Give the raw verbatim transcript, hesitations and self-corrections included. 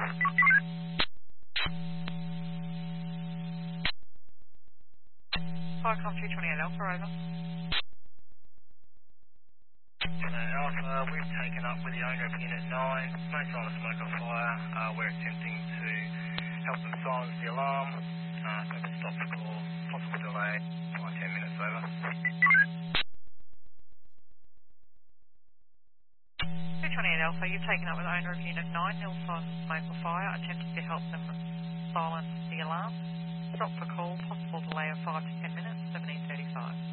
Firecom two twenty-eight Alpha, over. Alpha, we've taken up with the owner of Unit nine, smoke's on a smoke or fire. Uh, we're attempting to help them silence the alarm. Uh, so we'll stop the call, possible delay, five ten minutes over. two twenty-eight Alpha, you've taken up with the owner of Unit nine, Hillside smoke or fire, attempting to help them silence the alarm. Stop for call, possible delay of five to ten minutes, seventeen thirty-five.